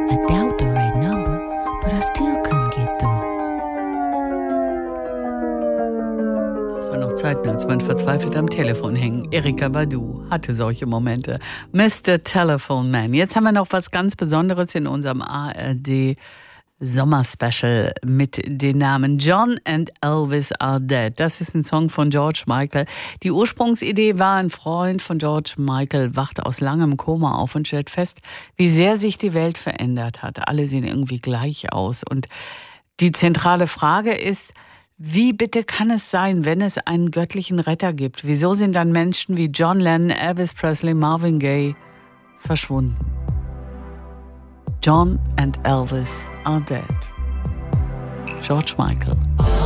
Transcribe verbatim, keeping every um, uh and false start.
I dialed the right number, but I still couldn't get through. Das war noch Zeiten, als man verzweifelt am Telefon hing. Erykah Badu hatte solche Momente. Mister Telephone Man. Jetzt haben wir noch was ganz Besonderes in unserem A R D Sommerspecial mit dem Namen John and Elvis Are Dead. Das ist ein Song von George Michael. Die Ursprungsidee war, ein Freund von George Michael wacht aus langem Koma auf und stellt fest, wie sehr sich die Welt verändert hat. Alle sehen irgendwie gleich aus. Und die zentrale Frage ist, wie bitte kann es sein, wenn es einen göttlichen Retter gibt? Wieso sind dann Menschen wie John Lennon, Elvis Presley, Marvin Gaye verschwunden? John and Elvis are dead. George Michael.